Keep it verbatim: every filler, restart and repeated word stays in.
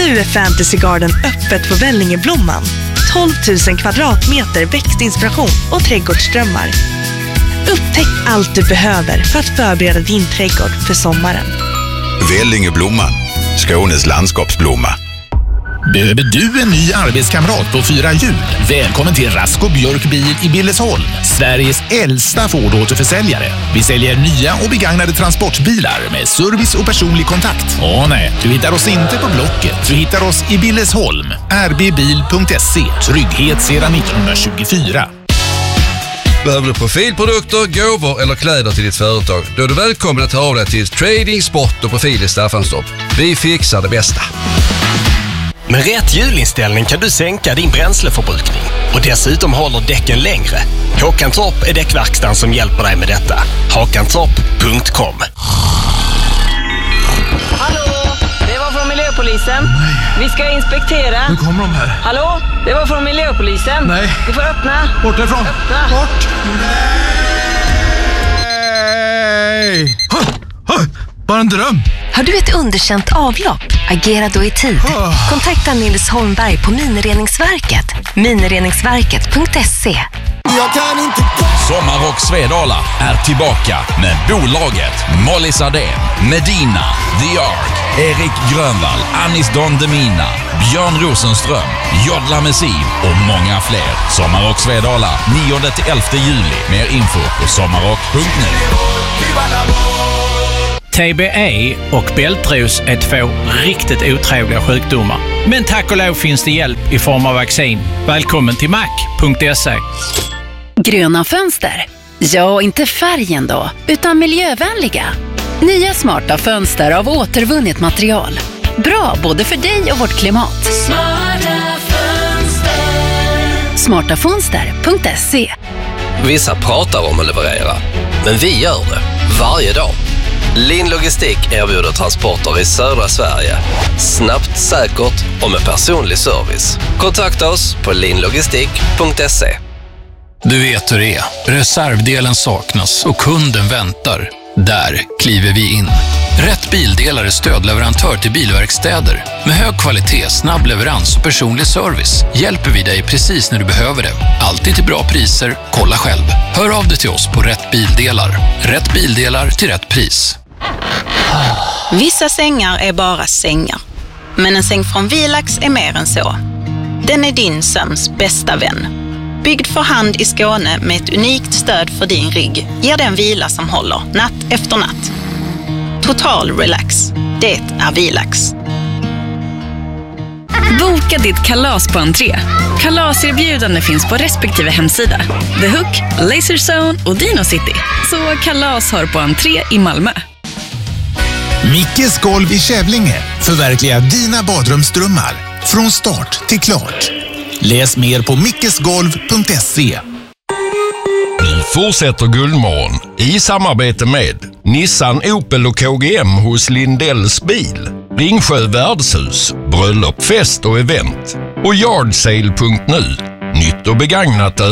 Nu är Fantasy Garden öppet på Vällingeblomman. tolv tusen kvadratmeter växtinspiration och trädgårdsdrömmar. Upptäck allt du behöver för att förbereda din trädgård för sommaren. Vällingeblomman, Skånes landskapsblomma. Behöver du en ny arbetskamrat på fyra hjul? Välkommen till Rasko Björk Bil i Billesholm, Sveriges äldsta Ford-återförsäljare. Vi säljer nya och begagnade transportbilar med service och personlig kontakt. Åh nej, du hittar oss inte på Blocket. Du hittar oss i Billesholm. r b bil punkt se. Trygghet sedan nittonhundratjugofyra. Behöver du profilprodukter, gåvor eller kläder till ditt företag? Då är du välkommen att höra av dig till Trading Sport och Profil i Staffanstorp. Vi fixar det bästa. Med rätt hjulinställning kan du sänka din bränsleförbrukning och dessutom håller däcken längre. Håkantorp är däckverkstan som hjälper dig med detta. hakantorp punkt com. Hallå, det var från miljöpolisen. Nej. Vi ska inspektera. Nu kommer de här. Hallå, det var från miljöpolisen. Nej. Du får öppna. Bort därifrån. Öppna. Bort. Nej. Ha, ha. Bara en dröm. Har du ett underkänt avlopp? Agera då i tid. Kontakta Nils Holmberg på Minireningsverket. minireningsverket punkt se. Jag kan inte... Sommarrock Svedala är tillbaka med bolaget Molly Sardén, Medina, The Ark, Erik Grönvall, Anis Don Demina, Björn Rosenström, Jodla Messiv och många fler. Sommarrock Svedala nionde till elfte juli. Mer info på sommarrock punkt nu. T B E och bältros är två riktigt otrevliga sjukdomar. Men tack och lov finns det hjälp i form av vaccin. Välkommen till mac punkt se. Gröna fönster. Ja, inte färgen då, utan miljövänliga. Nya smarta fönster av återvunnet material. Bra både för dig och vårt klimat. Smarta fönster. smarta fönster punkt se. Vissa pratar om att leverera, men vi gör det varje dag. Lin Logistik erbjuder transporter i södra Sverige. Snabbt, säkert och med personlig service. Kontakta oss på linlogistik punkt se. Du vet hur det är. Reservdelen saknas och kunden väntar. Där kliver vi in. Rätt Bildelar är stödleverantör till bilverkstäder. Med hög kvalitet, snabb leverans och personlig service hjälper vi dig precis när du behöver det. Alltid till bra priser. Kolla själv. Hör av dig till oss på Rätt Bildelar. Rätt Bildelar till rätt pris. Vissa sängar är bara sängar. Men en säng från Vilax är mer än så. Den är din sömns bästa vän. Byggd för hand i Skåne med ett unikt stöd för din rygg ger den vila som håller natt efter natt. Total relax. Det är Vilax. Boka ditt kalas på entré. Kalaserbjudande finns på respektive hemsida. The Hook, Laserzone och Dino City. Så kalas har på entré i Malmö. Mickes golv i Kävlinge. Förverkliga dina badrumsdrömmar. Från start till klart. Läs mer på mickesgolv punkt se. Nu fortsätter Guldmorgon i samarbete med Nissan, Opel och K G M hos Lindells bil, Ringsjö värdshus, bröllop, fest och event och Yardsale punkt nu. Nytt och begagnat